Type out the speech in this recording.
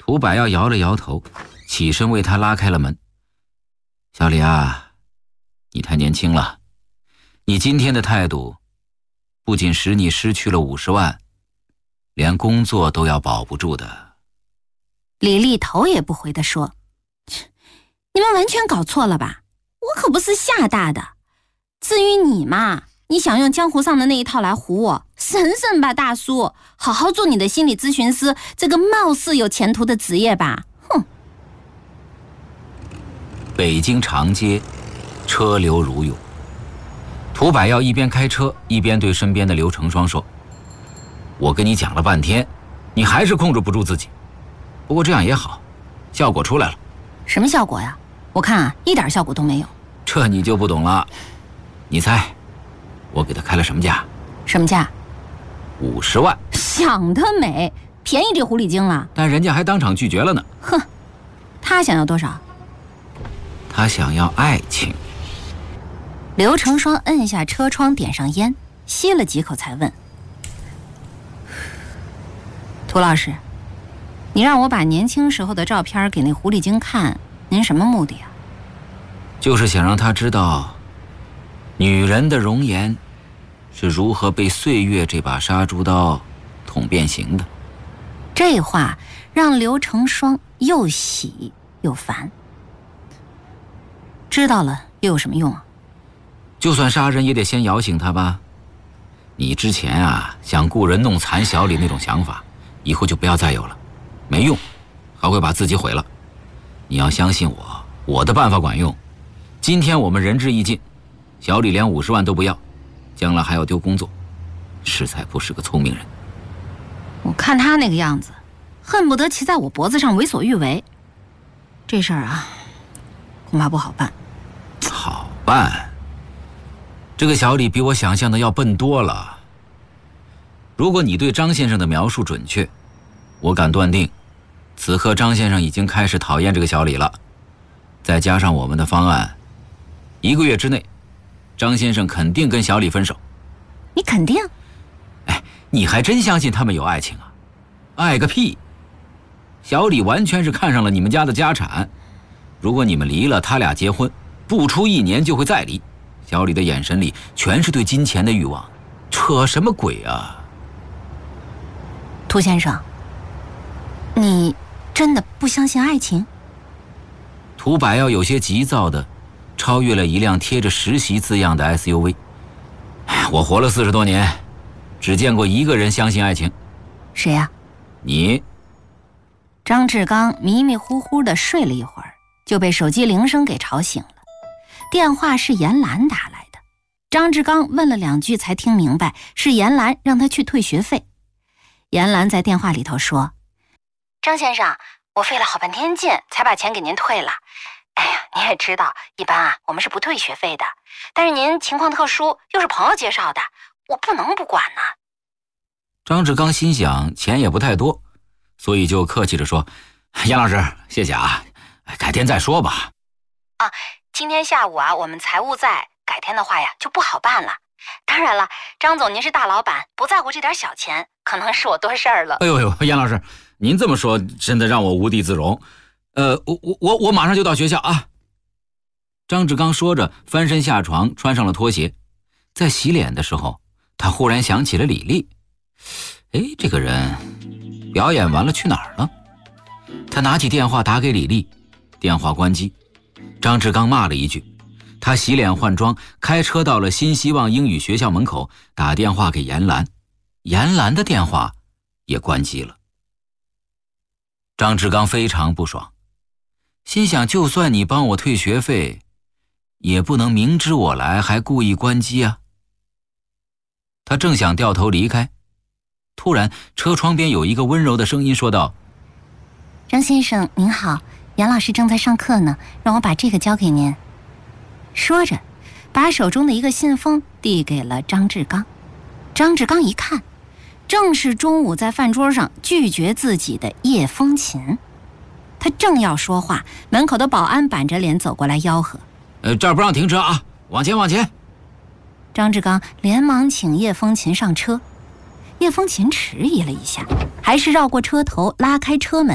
涂百耀摇了摇头，起身为他拉开了门。小李啊，你太年轻了，你今天的态度不仅使你失去了50万，连工作都要保不住的。 李丽头也不回地说，你们完全搞错了吧，我可不是吓大的。至于你嘛，你想用江湖上的那一套来唬我，省省吧大叔，好好做你的心理咨询师这个貌似有前途的职业吧。哼。 北京长街车流如涌，涂百耀一边开车一边对身边的刘成双说，我跟你讲了半天，你还是控制不住自己。不过这样也好，效果出来了。 什么效果呀？我看啊，一点效果都没有。 这你就不懂了。你猜我给他开了什么价？ 什么价 ？50万。 想得美，便宜这狐狸精了。 但人家还当场拒绝了呢。 哼，他想要多少？ 他想要爱情。 刘成双摁下车窗，点上烟，吸了几口才问，涂老师，你让我把年轻时候的照片给那狐狸精看，您什么目的啊？ 就是想让他知道女人的容颜是如何被岁月这把杀猪刀捅变形的。 这话让刘成双又喜又烦。知道了又有什么用啊？ 就算杀人也得先摇醒他吧。你之前啊想雇人弄残小李那种想法，以后就不要再有了，没用，还会把自己毁了。你要相信我，我的办法管用。今天我们仁至义尽，小李连50万都不要，将来还要丢工作，实在不是个聪明人。 我看他那个样子，恨不得骑在我脖子上为所欲为。这事儿啊，恐怕不好办。 好办？这个小李比我想象的要笨多了。如果你对张先生的描述准确，我敢断定，此刻张先生已经开始讨厌这个小李了。再加上我们的方案，1个月之内，张先生肯定跟小李分手。 你肯定？ 哎，你还真相信他们有爱情啊？爱个屁！小李完全是看上了你们家的家产，如果你们离了，他俩结婚，不出1年就会再离。小李的眼神里全是对金钱的欲望，扯什么鬼啊？ 涂先生，你真的不相信爱情？ 涂百耀有些急躁的超越了一辆贴着实习字样的 SUV。我活了40多年，只见过一个人相信爱情。 谁呀？ 你。 张志刚迷迷糊糊的睡了一会儿，就被手机铃声给吵醒了。电话是严兰打来的，张志刚问了2句才听明白是严兰让他去退学费。严兰在电话里头说，张先生，我费了好半天劲才把钱给您退了。哎呀，你也知道，一般啊我们是不退学费的，但是您情况特殊，又是朋友介绍的，我不能不管呢。 张志刚心想钱也不太多，所以就客气着说，严老师谢谢啊，改天再说吧。 啊，今天下午啊我们财务在，改天的话呀就不好办了。当然了，张总您是大老板，不在乎这点小钱，可能是我多事儿了。 哎呦呦，严老师您这么说真的让我无地自容。我马上就到学校啊。张志刚说着翻身下床，穿上了拖鞋。在洗脸的时候，他忽然想起了李丽。哎，这个人表演完了去哪儿了？他拿起电话打给李丽，电话关机。张志刚骂了一句，他洗脸换装，开车到了新希望英语学校门口，打电话给严兰。严兰的电话也关机了。张志刚非常不爽，心想就算你帮我退学费，也不能明知我来还故意关机啊。他正想掉头离开，突然车窗边有一个温柔的声音说道， 张先生您好，杨老师正在上课呢，让我把这个交给您。说着把手中的一个信封递给了张志刚。张志刚一看，正是中午在饭桌上拒绝自己的叶风琴。他正要说话，门口的保安板着脸走过来吆喝， 这儿不让停车啊，往前往前。 张志刚连忙请叶风琴上车。叶风琴迟疑了一下，还是绕过车头拉开车门